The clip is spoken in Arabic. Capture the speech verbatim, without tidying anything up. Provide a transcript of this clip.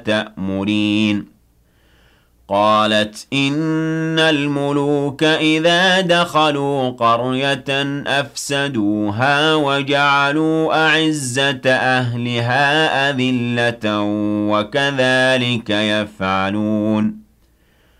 تأمرين قالت إن الملوك إذا دخلوا قرية أفسدوها وجعلوا أعزة أهلها أذلة وكذلك يفعلون